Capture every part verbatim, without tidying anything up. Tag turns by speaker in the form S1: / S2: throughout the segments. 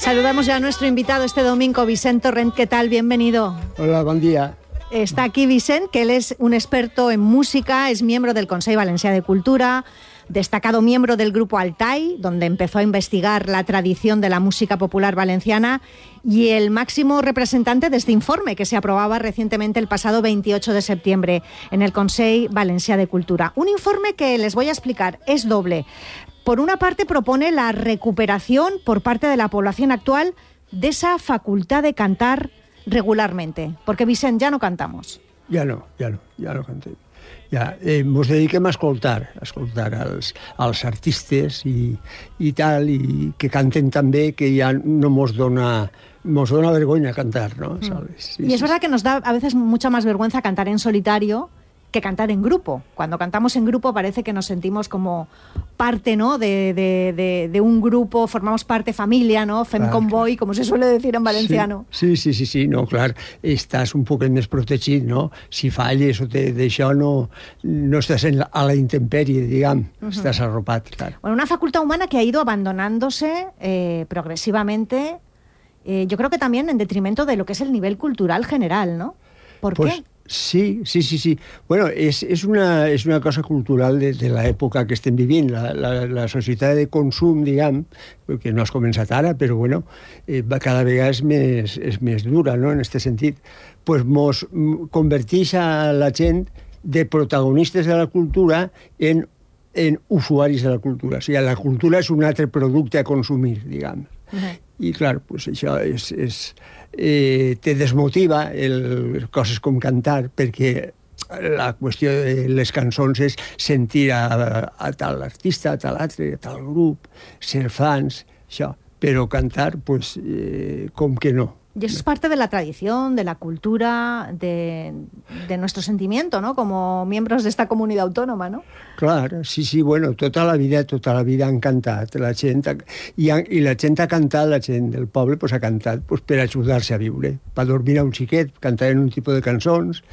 S1: Saludamos ya a nuestro invitado este domingo, Vicent Torrent. ¿Qué tal? Bienvenido.
S2: Hola, buen día.
S1: Está aquí Vicent, que él es un experto en música, es miembro del Consell Valencià de Cultura, destacado miembro del grupo Altai, donde empezó a investigar la tradición de la música popular valenciana, y el máximo representante de este informe que se aprobaba recientemente el pasado veintiocho de septiembre en el Consell Valencià de Cultura. Un informe que les voy a explicar, es doble. Por una parte propone la recuperación por parte de la población actual de esa facultad de cantar regularmente, porque Vicent, ja no cantamos.
S2: Ja no, ja no, ja no cantem. Ja, eh, mos dediquem a escoltar, a escoltar als, als artistes i, i tal, i que canten també, que ja no mos dona, mos dona vergonya cantar, ¿no?
S1: Mm.
S2: ¿Sabes? Sí,
S1: y es
S2: sí,
S1: verdad que nos da a veces mucha más vergüenza cantar en solitario que cantar en grupo. Cuando cantamos en grupo parece que nos sentimos como parte, ¿no?, de, de, de, de un grupo, formamos parte familia, ¿no?, fem
S2: clar,
S1: convoy, clar. Como se suele decir en valenciano.
S2: Sí, sí, sí, sí, no, clar, estàs un poquet més protegit, no? Si falles o d'això no, no estàs en la, a la intempèrie, diguem, uh-huh. Estàs arropat, clar.
S1: Bueno, una facultad humana que ha ido abandonándose eh, progresivamente, eh, yo creo que también en detrimento de lo que es el nivel cultural general, ¿no? ¿Por
S2: pues,
S1: qué?
S2: Sí, sí, sí, sí. Bueno, és, és, una, és una cosa cultural de, de l'època que estem vivint. La, la, la societat de consum, diguem, que no has començat ara, però bueno, eh, cada vegada és més, és més dura, no?, en aquest sentit. Pues mos converteix a la gent de protagonistes de la cultura en, en usuaris de la cultura. O sigui, la cultura és un altre producte a consumir, diguem. Uh-huh. I, clar, pues això és... és Eh, te desmotiva el, coses com cantar, perquè la qüestió de les cançons és sentir a, a tal artista, a tal altre, a tal grup, ser fans, això. Però cantar, pues, eh, com que no.
S1: Y eso es parte de la tradición, de la cultura, de, de nuestro sentimiento, ¿no?, como miembros de esta comunidad autónoma, ¿no?
S2: Clar, sí, sí, bueno, tota la vida, tota la vida han cantat, la gent, i, i la gent ha cantat, la gent del poble pues, ha cantat pues, per ajudar-se a viure, per dormir a un xiquet, cantaven un tipus de cançons,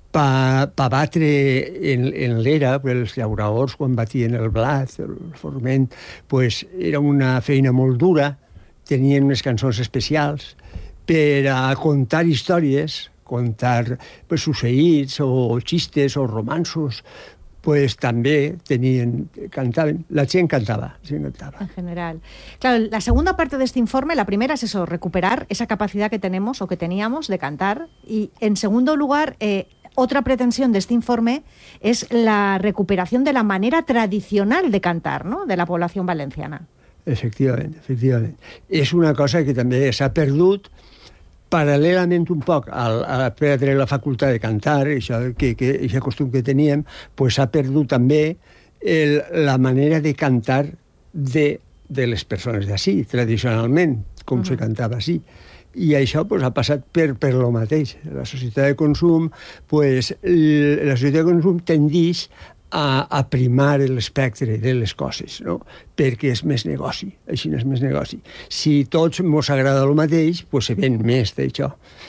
S2: per pa batre en, en l'era, pues, els llauradors quan batien el blat, el forment, pues, era una feina molt dura, tenien unes cançons especials, per a contar històries, contar pues, succeïts o xistes o romansos, pues també tenien, cantaven, la gent cantaba, la gent cantaba.
S1: En general. Claro, la segunda parte de este informe, la primera es eso, recuperar esa capacidad que tenemos o que teníamos de cantar, y en segundo lugar, eh, otra pretensión de este informe es la recuperación de la manera tradicional de cantar, ¿no?, de la población valenciana.
S2: Efectivament, efectivament. És una cosa que també s'ha perdut paral·lelament un poc al, a perdre la facultat de cantar, això que, que, això costum que teníem, pues s'ha perdut també el, la manera de cantar de, de les persones d'ací, tradicionalment, com uh-huh. se cantava així. I això pues, ha passat per, per lo mateix. La societat de consum, pues, la societat de consum tendeix a aprimar l'espectre de les coses, no?, perquè és més negoci, així no és més negoci. Si tots mos agrada el mateix, pues se ven més d'això.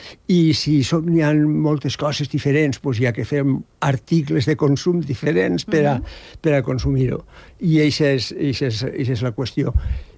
S2: I si som, hi ha moltes coses diferents, pues hi ha que fer articles de consum diferents per a, uh-huh. per a consumir-ho. I això és, això és, això és la qüestió.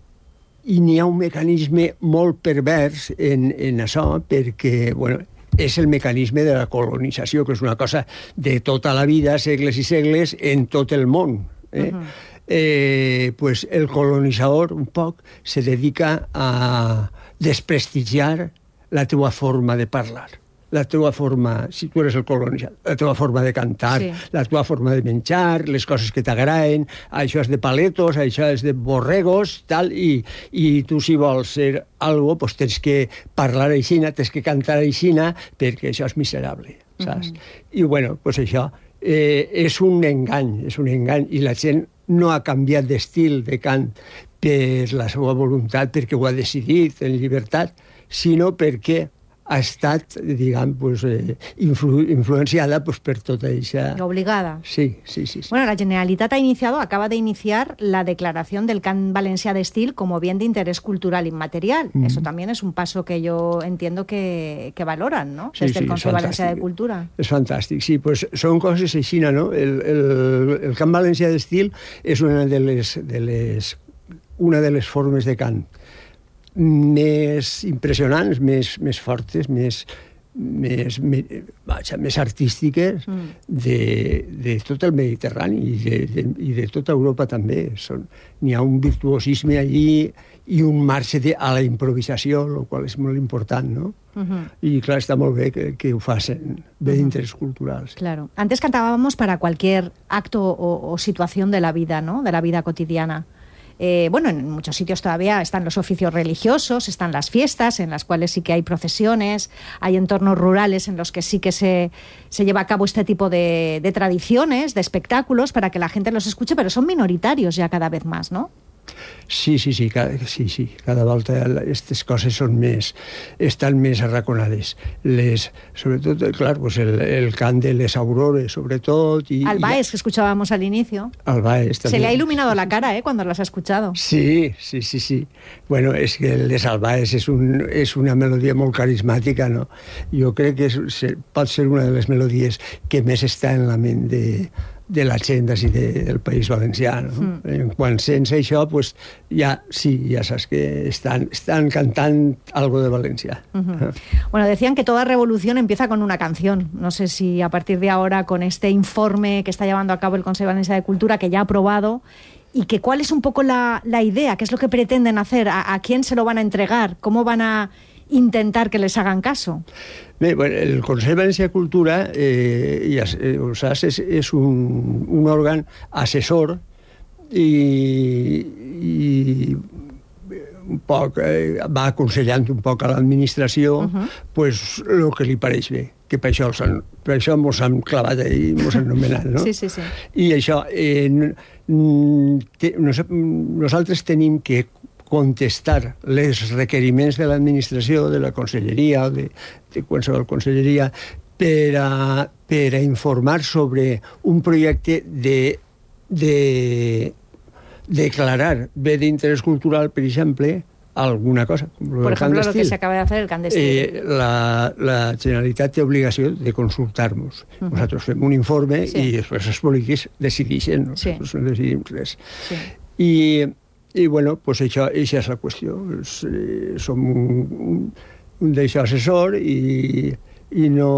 S2: I n'hi ha un mecanisme molt pervers en, en això, perquè, bueno, és el mecanisme de la colonització, que és una cosa de tota la vida, segles i segles, en tot el món. Eh? Uh-huh. eh, pues el colonitzador, un poc, se dedica a desprestigiar la teua forma de parlar, la teua forma, si tu eres el colonitzador, la teua forma de cantar, sí. La teua forma de menjar, les coses que t'agraden, això és de paletos, això és de borregos, tal, i, i tu si vols ser algo, pues tens que parlar aixina, tens que cantar aixina, perquè això és miserable, saps? Mm-hmm. I bueno, pues això eh, és un engany, és un engany, i la gent no ha canviat d'estil de cant per la seva voluntat, perquè ho ha decidit en llibertat, sinó perquè ha estat, diguem, pues, eh, influ influenciada pues, per tota esa...
S1: Obligada.
S2: Sí, sí, sí, sí.
S1: Bueno, la Generalitat ha iniciado, acaba de iniciar la declaración del cant valencià d'estil como bien de interés cultural inmaterial. Mm. Eso también es un paso que yo entiendo que, que valoran, ¿no? Desde sí, sí, el Consell Valencià de Cultura.
S2: És fantàstic, sí. Pues són coses així, no? El, el, el cant valencià d'estil és una de les, de les, una de les formes de cant més impressionants, més, més fortes, més, més, més, vaja, més artístiques mm. de, de tot el Mediterrani i de, de, i de tota Europa també. Són, n'hi ha un virtuosisme allí i un marge de, a la improvisació, el qual és molt important, no? Uh-huh. I clar, está molt bé que, que ho facen de uh-huh. interés culturals.
S1: Claro. Antes cantábamos para cualquier acto o, o situación de la vida, ¿no? De la vida cotidiana. Eh, bueno, en muchos sitios todavía están los oficios religiosos, están las fiestas, en las cuales sí que hay procesiones, hay entornos rurales en los que sí que se, se lleva a cabo este tipo de, de tradiciones, de espectáculos, para que la gente los escuche, pero son minoritarios ya cada vez más, ¿no?
S2: Sí, sí, sí, cada, sí, sí, cada volta aquestes coses són més, estan més arraconades. Les, sobretot, clar, pues el, el cant de les aurores, sobretot. Y,
S1: al Baez, que escuchábamos al inicio.
S2: Al Baez també.
S1: Se le ha iluminado la cara, ¿eh?, cuando las ha escuchado.
S2: Sí, sí, sí, sí. Bueno, és que el de Al Baez és, un, és una melodia molt carismàtica, no? Jo crec que és, pot ser una de les melodies que més està en la ment de... de la gent d'ací de, del País Valencià. No? Mm. Quan sents això, pues, ja, sí, ja saps que estan, están cantant algo de Valencia.
S1: Uh-huh. Bueno, decían que toda revolución empieza con una canción. No sé si a partir de ahora, con este informe que está llevando a cabo el Consejo Valencià de Cultura, que ya ha aprobado, y que cuál es un poco la, la idea, qué es lo que pretenden hacer, a, a quién se lo van a entregar, cómo van a intentar que les hagan caso.
S2: Bé, bueno, el Consell Valencià de Cultura, eh, ja eh, ho saps, és, és un, un òrgan assessor i, i un poc eh, va aconsellant un poc a l'administració uh-huh. pues, el que li pareix bé, que per això, han, per això mos han clavat i mos han nomenat, no?
S1: Sí, sí, sí.
S2: I això, eh, te, nos, nosaltres tenim que contestar els requeriments de l'administració, de la conselleria o de, de qualsevol conselleria per a, per a informar sobre un projecte de, de declarar bé d'interès cultural, per exemple, alguna cosa.
S1: Por ejemplo, lo que se acaba de hacer el Candestil.
S2: Eh, la, la Generalitat té obligació de consultar-nos. Uh-huh. Nosaltres fem un informe sí. i després els polítics decideixen, nosaltres sí. no decidim res. Sí. I I, bueno, pues això, això és la qüestió. Eh, som un, un d'això assessor i, i no,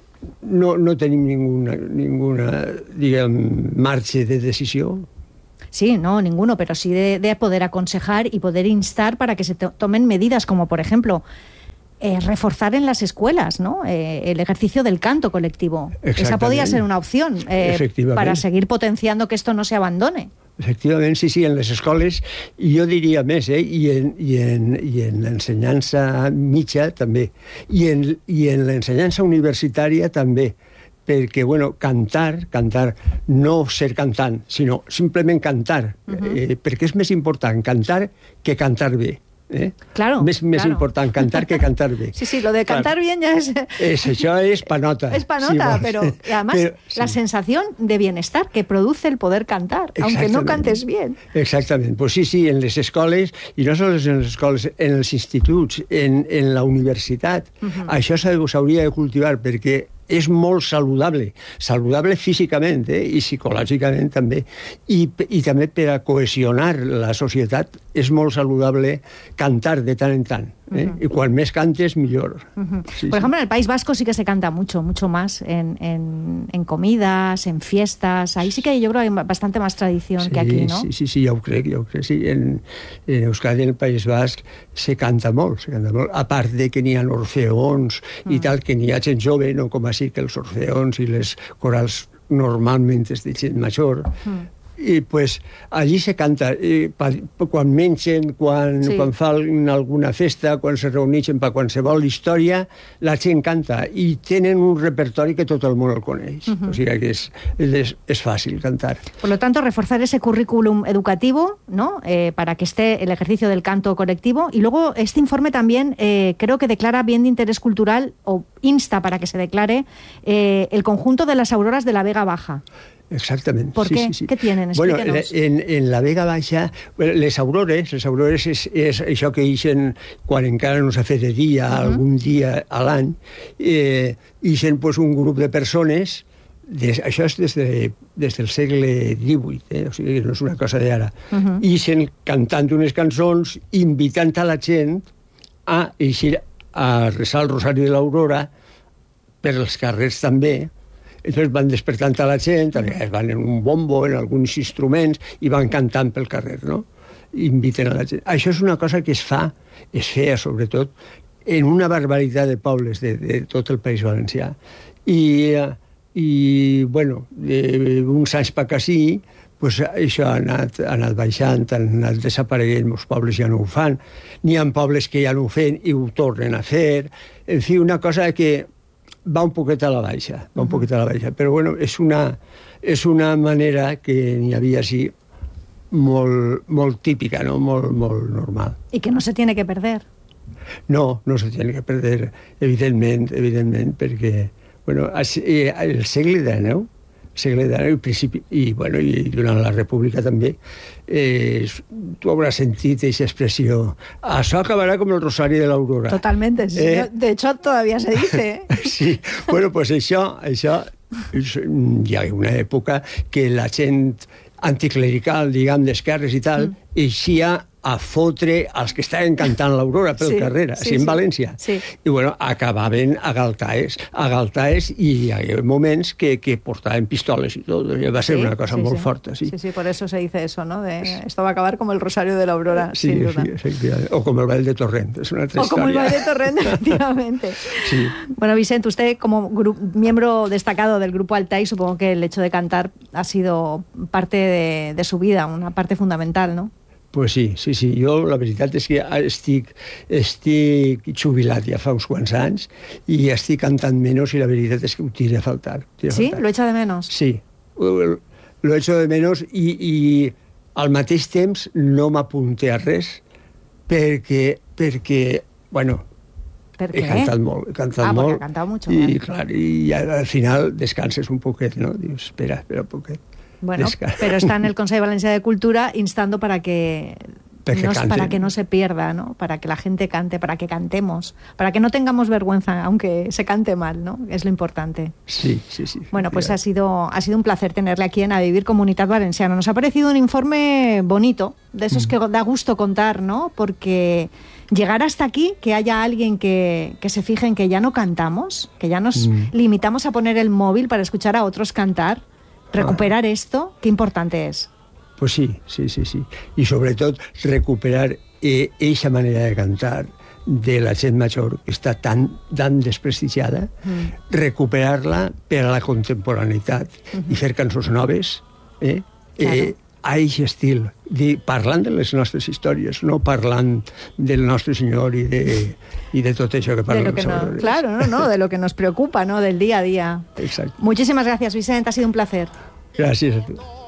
S2: no, no tenim ninguna, ninguna, diguem, marge de decisió.
S1: Sí, no, ninguno, pero sí de, de poder aconsejar y poder instar para que se to- tomen medidas, como por ejemplo, eh, reforzar en las escuelas, ¿no? Eh, el ejercicio del canto colectivo. Esa podría ser una opción eh, para seguir potenciando que esto no se abandone.
S2: Efectivament, sí, sí, en les escoles, i jo diria més, eh, i en, i en, i en l'ensenyança mitja també, i en, i en l'ensenyança universitària també, perquè, bueno, cantar, cantar, no ser cantant, sinó simplement cantar, uh-huh. eh, perquè és més important cantar que cantar bé. Eh?
S1: Claro,
S2: més, més
S1: claro.
S2: important cantar que cantar bé.
S1: Sí, sí, lo de cantar claro. bien ya es...
S2: es... Això és panota.
S1: Es panota, sí, pero además pero, sí. la sensación de bienestar que produce el poder cantar, aunque no cantes bien.
S2: Exactament, pues sí, sí, en les escoles, i no sols en les escoles, en els instituts, en, en la universitat, uh-huh. això s'hauria de cultivar, perquè és molt saludable, saludable físicament eh, i psicològicament també, i, i també per a cohesionar la societat és molt saludable cantar de tant en tant. ¿eh? Uh-huh. Y cual més cantes, millor.
S1: Uh-huh. Sí, Por ejemplo, sí. en el País Vasco sí que se canta mucho, mucho más en, en, en comidas, en fiestas. Ahí sí que yo creo que hay bastante más tradición
S2: sí,
S1: que aquí, ¿no?
S2: Sí, sí, sí, ja ho crec, ja ho crec. Sí. En, en Euskadi, en el País Basc, se canta molt, se canta molt. A part de que n'hi ha orfeons mm. i tal, que n'hi ha gent jove, no com així, que els orfeons i les corals normalment és de gent major. Mm. I pues allí se canta i, pa, quan mengen, quan, sí. quan fan alguna festa, quan se reuneixen per qualsevol història, la gent canta i tenen un repertori que tot el món el coneix. Uh-huh. O sigui que és, és, és fàcil cantar.
S1: Por lo tanto, reforzar ese currículum educativo, ¿no? Eh, para que esté el ejercicio del canto colectivo. Y luego este informe también eh, creo que declara bien de interés cultural o insta para que se declare eh, el conjunto de las auroras de la Vega Baja.
S2: Exactament.
S1: ¿Por
S2: sí,
S1: qué?
S2: Sí, sí.
S1: ¿Qué tienen? Explíquenos.
S2: Bueno, en, en la Vega Baixa, les aurores, les aurores és, és això que ixen quan encara no s'ha fet de dia, uh-huh. algun dia a l'any, eh, ixen pues, un grup de persones des, això és des, de, des del segle divuit, eh? O sigui, no és una cosa d'ara. Uh-huh. I sent cantant unes cançons, invitant a la gent a eixir a resar el Rosari de l'Aurora per els carrers també. Entonces van despertant a la gent, van en un bombo, en alguns instruments, i van cantant pel carrer, no? Inviten a la gent. Això és una cosa que es fa, es feia sobretot, en una barbaritat de pobles de, de tot el País Valencià. I, i bueno, uns anys per ací, pues això ha anat, ha anat baixant, ha anat desapareguent, molts pobles ja no ho fan, n'hi ha pobles que ja no ho fan i ho tornen a fer. En fi, una cosa que va un poquet a la baixa, va un poquet a la baixa, però bueno, és una, és una manera que n'hi havia així molt, molt típica, no? Molt, molt normal.
S1: I que no se tiene que perder.
S2: No, no se tiene que perder, evidentment, evidentment, perquè bueno, el segle dinou, segle dinou, principi, i, bueno, i durant la República també, eh, tu hauràs sentit aquesta expressió, això acabarà com el Rosari de l'Aurora.
S1: Totalmente, sí. Eh? De hecho todavía se dice.
S2: Sí, bueno, pues això, això, hi ha una època que la gent anticlerical, diguem, d'esquerres i tal, mm. eixia a fotre els que estaven cantant l'Aurora pel sí, carrer, sí, així en sí, València. Sí. I, bueno, acabaven a galtaes, a galtaes, i hi havia moments que, que portaven pistoles i tot. Va ser sí, una cosa sí, molt
S1: sí.
S2: forta, sí.
S1: Sí, sí, por eso se dice eso, ¿no? De, esto va a acabar como el Rosario de l'Aurora,
S2: sí,
S1: sin duda.
S2: Sí, efectivamente. O como el Vall de Torrent, es una otra
S1: o
S2: historia.
S1: como el Vall de Torrent, efectivamente. Sí. Bueno, Vicent, usted como miembro destacado del Grupo Altai, supongo que el hecho de cantar ha sido parte de, de su vida, una parte fundamental, ¿no?
S2: Pues sí, sí, sí. Jo la veritat és que estic, estic jubilat ja fa uns quants anys i estic cantant menys i la veritat és que ho tiro a faltar. Tiro
S1: ¿Sí?
S2: A faltar.
S1: ¿Lo echa de menos?
S2: Sí, lo echo de menos i, i al mateix temps no m'apunté a res perquè, perquè bueno,
S1: ¿Per
S2: he
S1: qué?
S2: cantat molt, he cantat
S1: ah,
S2: molt.
S1: Ah, cantado mucho.
S2: I,
S1: ¿eh?
S2: clar, i al final descanses un poquet, no? Dius, espera, espera un poquet.
S1: Bueno, pero está en el Consejo Valencià de Cultura instando para que, no, para que no se pierda, ¿no? Para que la gente cante, para que cantemos, para que no tengamos vergüenza, aunque se cante mal, ¿no? Es lo importante.
S2: Sí, sí, sí.
S1: Bueno, pues ha sido, ha sido un placer tenerle aquí en A Vivir Comunitat Valenciana. Nos ha parecido un informe bonito, de esos mm. que da gusto contar, ¿no? Porque llegar hasta aquí, que haya alguien que, que se fije en que ya no cantamos, que ya nos mm. limitamos a poner el móvil para escuchar a otros cantar, recuperar esto, qué importante es.
S2: Pues sí, sí, sí, sí. I sobretot recuperar eixa eh, manera de cantar de la gent major que està tan, tan desprestigiada, mm. recuperar-la per a la contemporaneïtat mm-hmm. i fer cançons noves, eh? Claro. eh a aquest estil, de, parlant de les nostres històries, no parlant del nostre Senyor i de, y de tot això que parla.
S1: No, claro, no, no, de lo que nos preocupa, ¿no? Del día a día.
S2: Exacto.
S1: Muchísimas gracias, Vicent, ha sido un placer.
S2: Gracias a ti.